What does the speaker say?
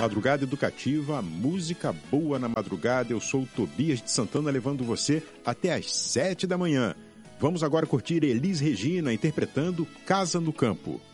Madrugada Educativa, música boa na madrugada. Eu sou o Tobias de Santana, levando você até às 7 da manhã. Vamos agora curtir Elis Regina interpretando Casa no Campo.